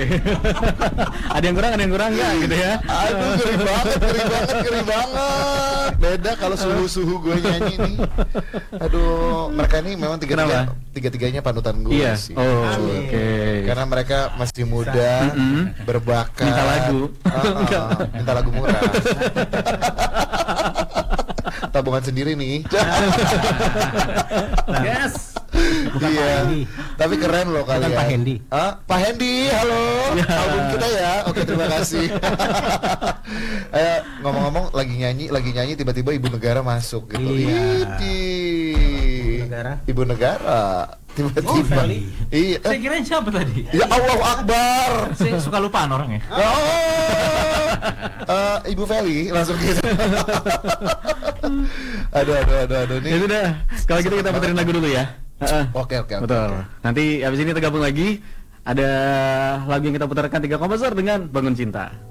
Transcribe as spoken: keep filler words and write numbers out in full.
Ada yang kurang, ada yang kurang nggak gitu ya? Aduh, ngeri banget, ngeri banget, ngeri banget. Beda kalau suhu-suhu gue nyanyi nih. Aduh, mereka ini memang tiga-tiga, tiga-tiganya panutan gue iya. sih. Oh, oke. Okay. Karena mereka masih muda, mm-hmm. berbakat. Minta lagu. Uh, uh, minta lagu murah. Tabungan sendiri nih. Yes. Bukan iya. Pak Hendi. Tapi keren loh kalian. Bukan Pak Hendi. Ah, Pak Hendi, halo. Ya. Album kita ya. Oke, terima kasih. eh, ngomong-ngomong lagi nyanyi, lagi nyanyi tiba-tiba Ibu Negara masuk gitu. Iya. Ibu Negara. Ibu Negara. Tiba-tiba. Oh, iya. Saya kirain siapa tadi? Ya Allahu Akbar. Saya suka lupaan orangnya. Oh. uh, Ibu Feli langsung gitu. aduh, aduh, aduh, aduh. Nih. Ya sudah. Kalau gitu kita puterin lagu dulu ya. Uh, oke oke betul. Okay. Nanti abis ini kita gabung lagi. Ada lagu yang kita putarkan tiga komposer dengan Bangun Cinta.